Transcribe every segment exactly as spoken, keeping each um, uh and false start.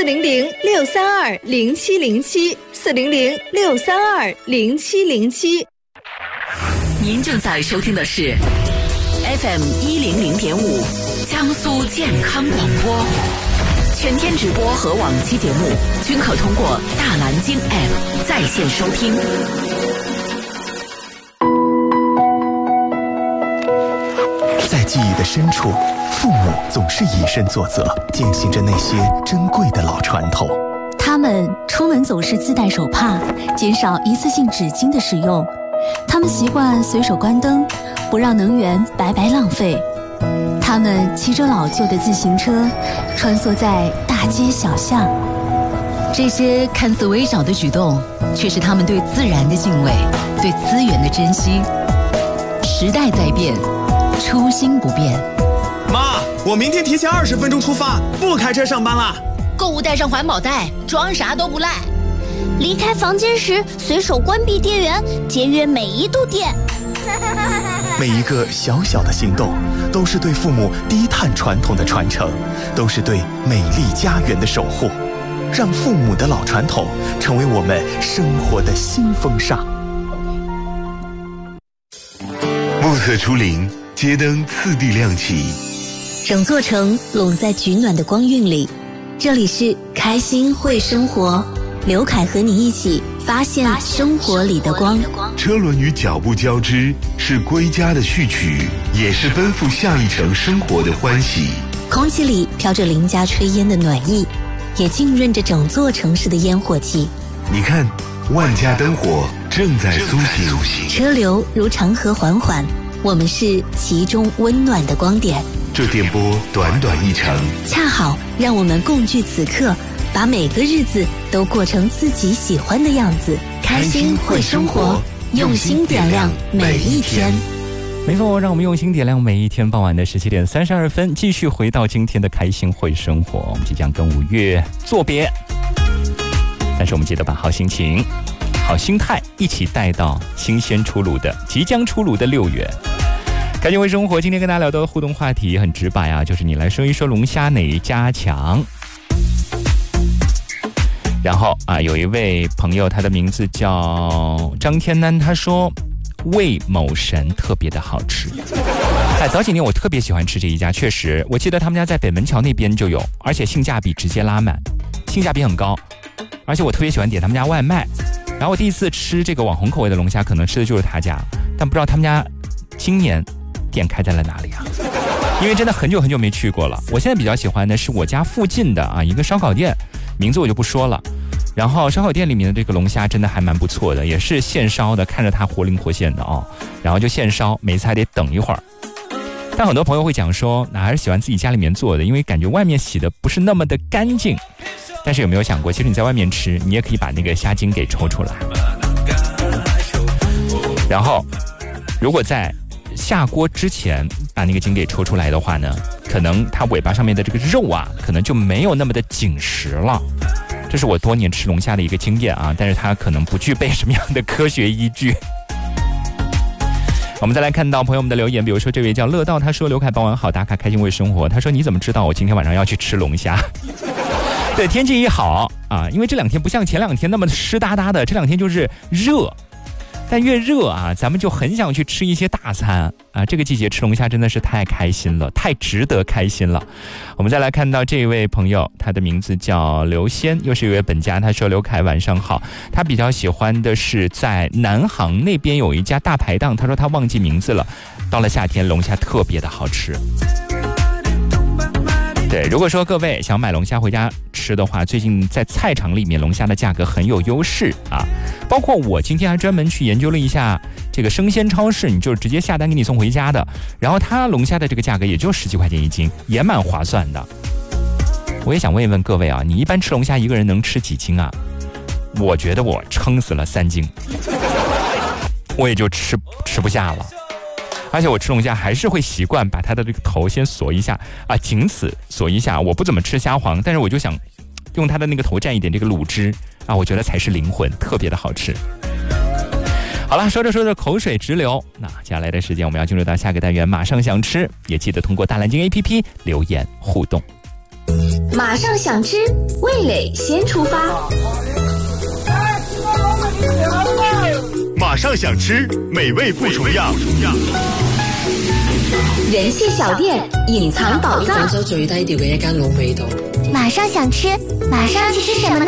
零零六三二零七零七，四零零六三二零七零七。 您正在收听的是 F M 一零零点五江苏健康广播，全天直播和往期节目均可通过大蓝鲸 App 在线收听。 在记忆的深处，父母总是以身作则，践行着那些珍贵的老传统。 他们出门总是自带手帕，减少一次性纸巾的使用。他们习惯随手关灯，不让能源白白浪费。他们骑着老旧的自行车，穿梭在大街小巷。 这些看似微小的举动，却是他们对自然的敬畏，对资源的珍惜。时代在变，初心不变。 妈，我明天提前二十分钟出发，不开车上班啦。 购物带上环保袋，装啥都不赖。 离开房间时随手关闭电源，节约每一度电。 每一个小小的行动，都是对父母低碳传统的传承，都是对美丽家园的守护。让父母的老传统成为我们生活的新风尚。 暮色初临，街灯次第亮起， 整座城拢在取暖的光晕里。这里是开心会生活，刘凯和你一起发现生活里的光。 车轮与脚步交织，是归家的序曲，也是奔赴下一程生活的欢喜。 空气里飘着邻家炊烟的暖意，也浸润着整座城市的烟火气。 你看，万家灯火正在苏醒， 车流如长河缓缓，我们是其中温暖的光点。 这电波短短一程， 恰好让我们共聚此刻，把每个日子都过成自己喜欢的样子。开心会生活，用心点亮每一天。 没错，让我们用心点亮每一天。傍晚的十七点三十二分，继续回到今天的开心会生活。我们即将跟五月作别，但是我们记得把好心情、好心态一起带到新鲜出炉的、即将出炉的六月。开心会生活，今天跟大家聊到的互动话题很直白啊，就是你来说一说龙虾哪一家强。然后啊，有一位朋友，他的名字叫张天南，他说魏某神特别的好吃。哎，早几年我特别喜欢吃这一家，确实，我记得他们家在北门桥那边就有，而且性价比直接拉满，性价比很高，而且我特别喜欢点他们家外卖。然后我第一次吃这个网红口味的龙虾，可能吃的就是他家，但不知道他们家今年店开在了哪里啊？因为真的很久很久没去过了。我现在比较喜欢的是我家附近的啊一个烧烤店，名字我就不说了。然后烧烤店里面的这个龙虾真的还蛮不错的，也是现烧的，看着它活灵活现的哦。然后就现烧，每次还得等一会儿。但很多朋友会讲说，那还是喜欢自己家里面做的，因为感觉外面洗的不是那么的干净。但是有没有想过，其实你在外面吃，你也可以把那个虾筋给抽出来。然后，如果在下锅之前把那个筋给抽出来的话呢，可能它尾巴上面的这个肉啊，可能就没有那么的紧实了。这是我多年吃龙虾的一个经验啊，但是它可能不具备什么样的科学依据。我们再来看到朋友们的留言，比如说这位叫乐道，他说刘凯傍晚好，打卡开心为生活。他说你怎么知道我今天晚上要去吃龙虾？对，天气一好啊，因为这两天不像前两天那么湿哒哒的，这两天就是热。但越热啊，咱们就很想去吃一些大餐啊！这个季节吃龙虾真的是太开心了，太值得开心了。我们再来看到这位朋友，他的名字叫刘仙，又是一位本家。他说：“刘凯晚上好，他比较喜欢的是在南航那边有一家大排档，他说他忘记名字了。到了夏天，龙虾特别的好吃。”对，如果说各位想买龙虾回家吃的话，最近在菜场里面龙虾的价格很有优势啊。包括我今天还专门去研究了一下这个生鲜超市，你就是直接下单给你送回家的，然后它龙虾的这个价格也就十几块钱一斤，也蛮划算的。我也想问一问各位啊，你一般吃龙虾一个人能吃几斤啊？我觉得我撑死了三斤，我也就吃吃不下了。而且我吃龙虾还是会习惯把它的这个头先锁一下啊，仅此锁一下。我不怎么吃虾黄，但是我就想用它的那个头蘸一点这个卤汁啊，我觉得才是灵魂，特别的好吃。好了，说着说着口水直流，那接下来的时间我们要进入到下个单元，马上想吃，也记得通过大蓝鲸 A P P 留言互动。 马上想吃，味蕾先出发。 马上想吃，美味不重样。 人气小店，隐藏宝藏。 廣州最低調嘅一間老味道。 马上想吃，马上去吃什么呢？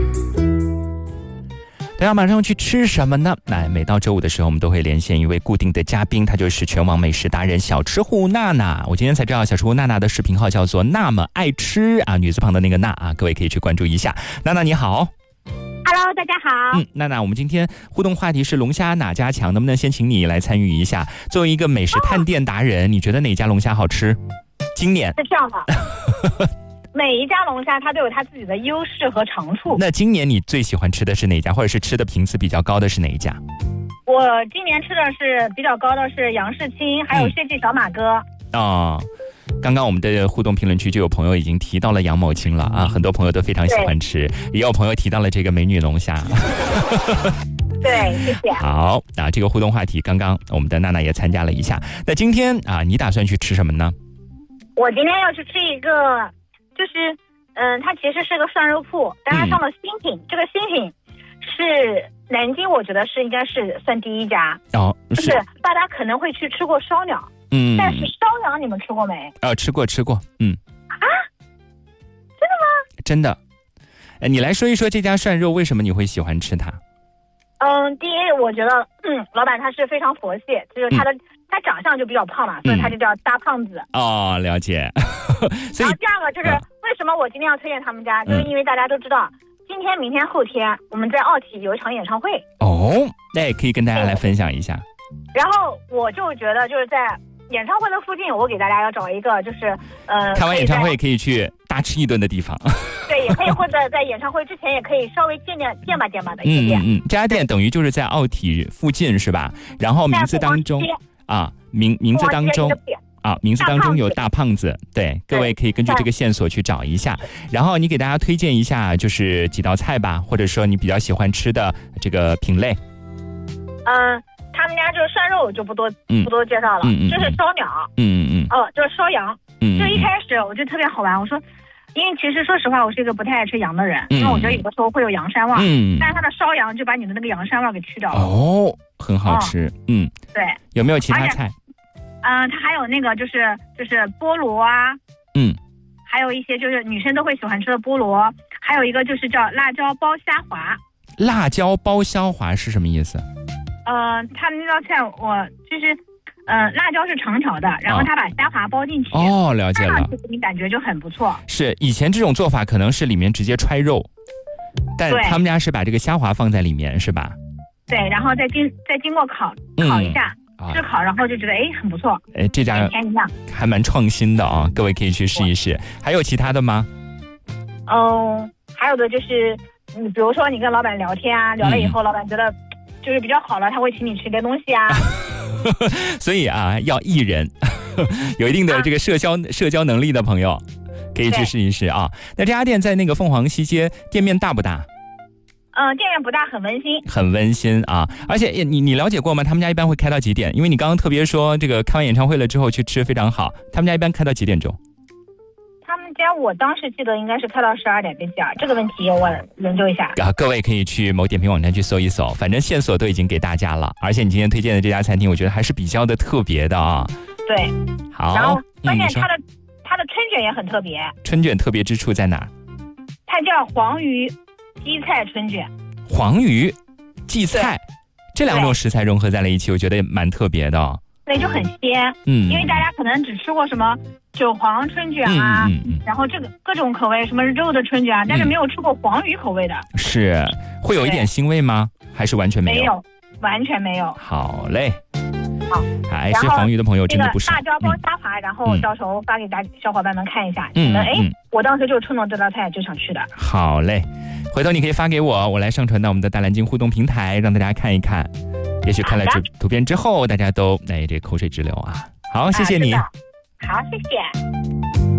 大家马上去吃什么呢？那每到周五的时候，我们都会连线一位固定的嘉宾，他就是全网美食达人小吃户娜娜。我今天才知道，小吃户娜娜的视频号叫做那么爱吃啊，女字旁的那个娜啊，各位可以去关注一下。娜娜你好。 Hello， 大家好。 嗯，娜娜，我们今天互动话题是龙虾哪家强？能不能先请你来参与一下？作为一个美食探店达人，哦、你觉得哪家龙虾好吃？今年是这样的。每一家龙虾它都有它自己的优势和长处。 那今年你最喜欢吃的是哪家，或者是吃的频次比较高的是哪一家？ 我今年吃的是比较高的是杨世清，还有谢记小马哥。 嗯、哦，刚刚我们的互动评论区就有朋友已经提到了杨某清了啊，很多朋友都非常喜欢吃，也有朋友提到了这个美女龙虾。 对，谢谢。 好，啊，这个互动话题刚刚我们的娜娜也参加了一下。那今天啊，你打算去吃什么呢？ 我今天要去吃一个。就是，嗯，它其实是个涮肉铺，但它上了新品，嗯、这个新品是南京，我觉得是应该是算第一家。 哦，是。 就是大家可能会去吃过烧鸟， 嗯， 但是烧鸟你们吃过没？ 呃，吃过，吃过，嗯。 啊？真的吗？ 真的。呃，你来说一说这家涮肉为什么你会喜欢吃它？ 嗯，第一，我觉得，嗯，老板他是非常佛系，就是他的、嗯、他长相就比较胖嘛，所以他就叫大胖子。 嗯、哦，了解。 然后第二个就是、嗯、为什么我今天要推荐他们家，就是因为大家都知道，今天、明天、后天我们在奥体有一场演唱会。 哦，那也可以跟大家来分享一下。 然后我就觉得就是在演唱会的附近，我给大家要找一个就是呃， 看完演唱会可以去大吃一顿的地方。 对，也可以或者在演唱会之前也可以稍微见见见吧见吧的一个店。 嗯嗯，这家店等于就是在奥体附近是吧？然后名字当中啊，名名字当中。啊，名字当中有大胖子，对，各位可以根据这个线索去找一下。然后你给大家推荐一下，就是几道菜吧，或者说你比较喜欢吃的这个品类。 嗯，他们家就是涮肉就不多、 嗯、 不多介绍了， 嗯嗯、 就是烧鸟， 嗯嗯嗯， 哦，就是烧羊。 嗯， 就一开始我就特别好玩，我说，因为其实说实话，我是一个不太爱吃羊的人， 嗯、 因为我觉得有的时候会有羊膻味， 嗯， 但是它的烧羊就把你的那个羊膻味给去掉了。 哦，很好吃，哦、嗯， 对。 有没有其他菜？ 嗯、呃，它还有那个就是就是菠萝啊， 嗯，还有一些就是女生都会喜欢吃的菠萝，还有一个就是叫辣椒包虾滑。 辣椒包虾滑是什么意思？ 呃，它那道菜我就是，呃，辣椒是长条的，然后它把虾滑包进去。 哦，了解了。 你感觉就很不错。 是以前这种做法可能是里面直接揣肉，但他们家是把这个虾滑放在里面，是吧？ 对，然后再经再经过烤烤一下。嗯炙烤，然后就觉得哎很不错， 哎这家还蛮创新的啊，各位可以去试一试。还有其他的吗？ 嗯，还有的就是，你比如说你跟老板聊天啊，聊了以后，嗯、老板觉得就是比较好了，他会请你吃点东西啊。 所以啊，要艺人，有一定的这个社交、啊、社交能力的朋友，可以去试一试啊。那这家店在那个凤凰西街，店面大不大？ 嗯、呃，店面不大，很温馨， 很温馨啊！而且你你了解过吗？他们家一般会开到几点？因为你刚刚特别说这个看完演唱会了之后去吃非常好，他们家一般开到几点钟？ 他们家我当时记得应该是开到十二点这点，这个问题我研究一下。 啊，各位可以去某点评网站去搜一搜，反正线索都已经给大家了。而且你今天推荐的这家餐厅，我觉得还是比较的特别的啊。 对， 好。 然后关键它的、嗯、它的春卷也很特别。 春卷特别之处在哪？ 它叫黄鱼荠菜春卷。 黄鱼、荠菜这两种食材融合在了一起，我觉得蛮特别的、哦。 对，就很鲜。嗯，因为大家可能只吃过什么韭黄春卷啊， 嗯嗯嗯、 然后这个各种口味，什么肉的春卷啊，但是没有吃过黄鱼口味的。 嗯、是，会有一点腥味吗？还是完全没有？ 没有，完全没有。 好嘞。 好， 爱吃黄鱼的朋友真的不少。 辣椒包虾滑，嗯、然后到时候发给大小伙伴们看一下。 嗯， 你们哎，我当时就冲动这道菜就想去的。 好嘞。回头你可以发给我，我来上传到我们的大蓝鲸互动平台，让大家看一看。也许看了这图片之后，大家都哎这口水直流啊！好，谢谢你。 啊、好，谢谢。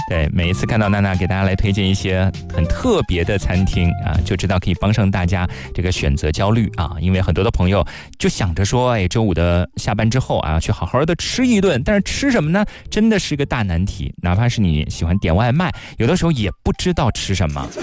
对，每一次看到娜娜给大家来推荐一些很特别的餐厅啊，就知道可以帮上大家这个选择焦虑啊。因为很多的朋友就想着说，哎，周五的下班之后啊，去好好的吃一顿，但是吃什么呢？真的是个大难题。哪怕是你喜欢点外卖，有的时候也不知道吃什么。